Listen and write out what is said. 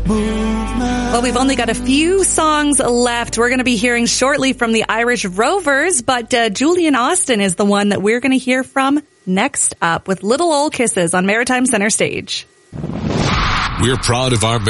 Well, we've only got a few songs left. We're going to be hearing shortly from the Irish Rovers, but Julian Austin is the one that we're going to hear from next up with Little Ol' Kisses on Maritime Center Stage. We're proud of our